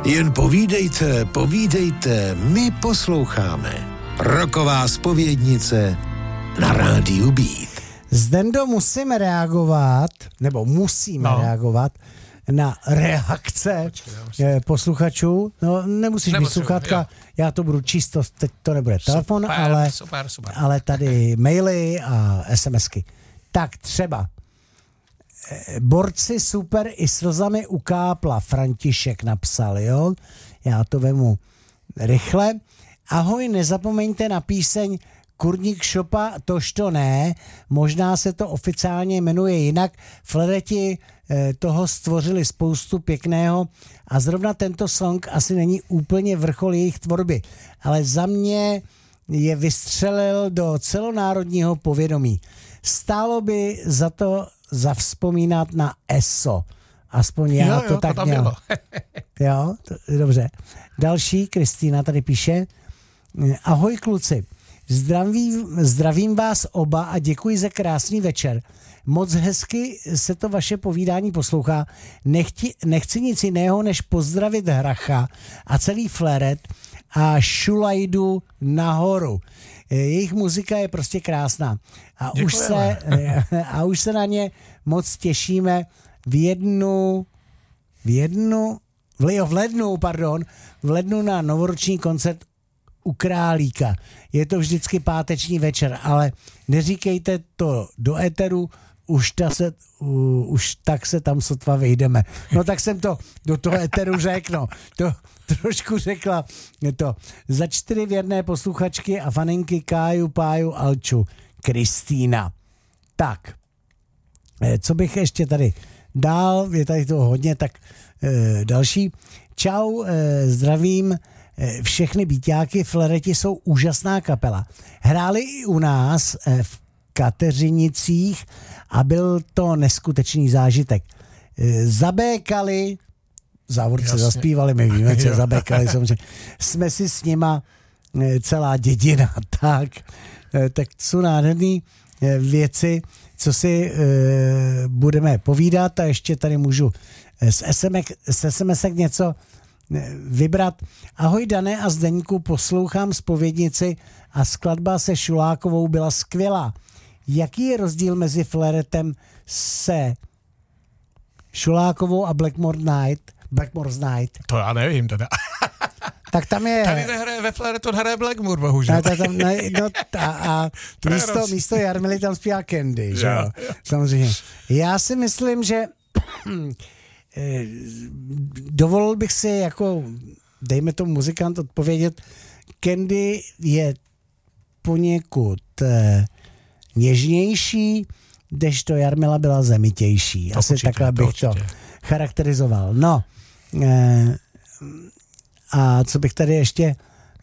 Jen povídejte, povídejte, my posloucháme. Roková zpovědnice na rádiu Beat. Zdendo, musíme reagovat reagovat na reakce posluchačů. No, nemusíš mít sluchátka, já to budu číst, teď to nebude telefon, super. ale tady maily a SMSky. Tak třeba borci super i slzami ukápla, František napsal, jo? Já to vemu rychle. Ahoj, nezapomeňte na píseň Kurník šopa, tož to ne, možná se to oficiálně jmenuje jinak. Flereti toho stvořili spoustu pěkného a zrovna tento song asi není úplně vrchol jejich tvorby, ale za mě je vystřelil do celonárodního povědomí. Stálo by za to zavzpomínat na ESO. Aspoň já to tak měl. Jo, dobře. Další, Kristýna tady píše. Ahoj kluci, zdravím vás oba a děkuji za krásný večer. Moc hezky se to vaše povídání poslouchá. Nechci nic jiného, než pozdravit Hracha a celý Fleret a Šulajdu nahoru. Jejich muzika je prostě krásná. A už se na ně moc těšíme v lednu na novoroční koncert u Králíka. Je to vždycky páteční večer, ale neříkejte to do éteru, už tak se tam sotva vejdeme. No tak jsem to do toho éteru řekl, no. To trošku řekla to. Za 4 věrné posluchačky a faninky Káju, Páju, Alču, Kristýna. Tak, co bych ještě tady dál, je tady toho hodně, tak další. Čau, zdravím všechny býťáky, Flereti jsou úžasná kapela. Hráli i u nás v Kateřinicích a byl to neskutečný zážitek. Zabékali, závorce zaspívali, my víme, co zabékali, samozřejmě. Jsme si s nima celá dědina, tak jsou nádherný věci, co si budeme povídat a ještě tady můžu z SMS-ek něco vybrat. Ahoj Dané a Zdeňku, poslouchám zpovědnici a skladba se Šulákovou byla skvělá. Jaký je rozdíl mezi Fleretem se Šulákovou a Blackmore's Night? To já nevím teda. Tak tam je... Tady nehraje ve Fleretu, hraje Blackmore, bohužel. Místo Jarmily tam zpívá Candy, že jo? Samozřejmě. Já si myslím, že dovolil bych si jako, dejme tomu muzikant odpovědět, Candy je poněkud něžnější, kdežto Jarmila byla zemitější. To asi určitě, takhle bych to charakterizoval. No, a co bych tady ještě...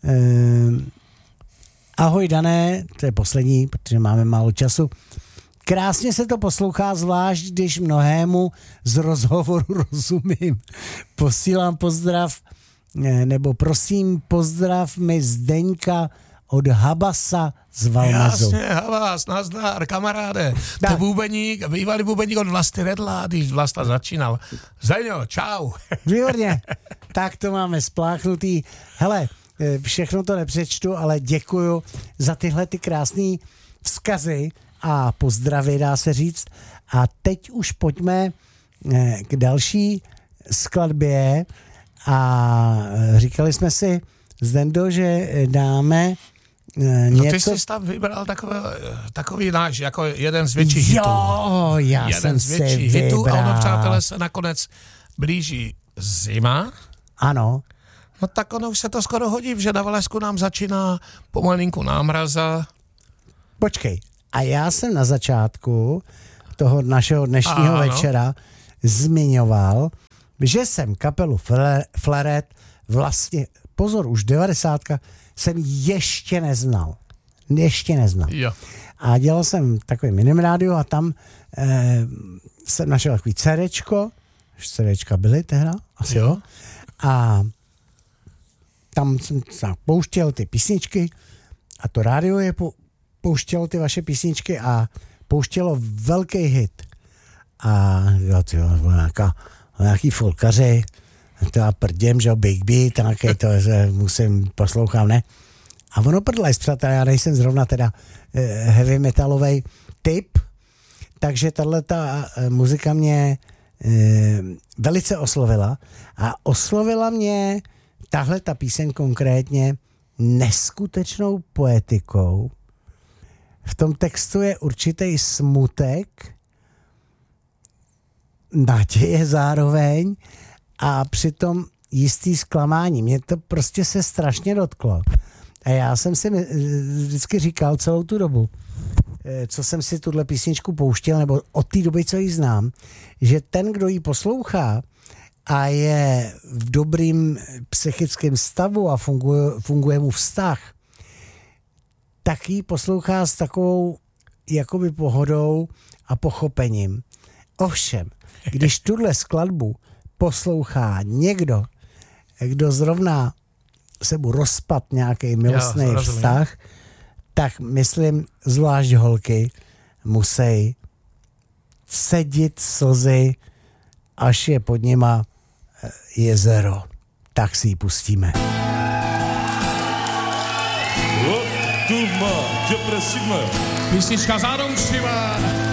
Ahoj Dané, to je poslední, protože máme málo času. Krásně se to poslouchá, zvlášť když mnohému z rozhovoru rozumím. Posílám pozdrav, nebo prosím pozdrav mi Zdeňka od Habasa z Valmezu. Jasně, Habas, nazdar, kamaráde. To bubeník, bývalý bubeník od Vlasty Redla, když Vlasta začínal. Zdeňo, čau. Výborně, tak to máme spláchnutý. Hele, všechno to nepřečtu, ale děkuju za tyhle ty krásný vzkazy a pozdravy, dá se říct. A teď už pojďme k další skladbě a říkali jsme si, Zdendo, že dáme něco... No ty jsi tam vybral takový náš, jako jeden z větších hitů. Jo, já jsem si hitů vybral. A ono, přátelé, se nakonec blíží zima. Ano. No tak ono už se to skoro hodí, že na Valesku nám začíná pomalinku námraza. Počkej, a já jsem na začátku toho našeho dnešního večera zmiňoval, že jsem kapelu Fleret vlastně, pozor, už 90 jsem ještě neznal. Jo. A dělal jsem takový minirádio a tam jsem našel takový CDčka byly tehda, asi jo. A tam jsem pouštěl ty písničky a to rádio je pouštělo ty vaše písničky a pouštělo velký hit. A jo, nějaký folkaři, to a prděm, že Big Beat, nějaký to, že musím poslouchám, ne? A ono prdlej, přátelé, já nejsem zrovna teda heavy metalovej typ, takže tato muzika mě velice oslovila a oslovila mě tahle ta píseň konkrétně neskutečnou poetikou. V tom textu je určitý smutek, naděje zároveň a přitom jistý zklamání. Mě to prostě se strašně dotklo. A já jsem si vždycky říkal celou tu dobu, co jsem si tuhle písničku pouštěl, nebo od té doby, co ji znám, že ten, kdo ji poslouchá a je v dobrým psychickém stavu a funguje mu vztah, tak ji poslouchá s takovou jakoby pohodou a pochopením. Ovšem, když tuhle skladbu poslouchá někdo, kdo zrovna se mu rozpad nějaký milostný vztah, tak myslím, zvlášť holky musí cedit slzy, až je pod nima jezero. Tak si ji pustíme. Turma, dia pra cima. Písnička zádom křivá.